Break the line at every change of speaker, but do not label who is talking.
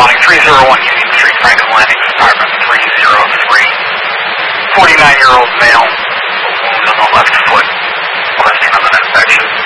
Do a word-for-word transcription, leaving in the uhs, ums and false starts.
County, three oh one Union Street, Franklin Landing, apartment three oh three. forty-nine-year-old male, wound on the left foot, question of an infection.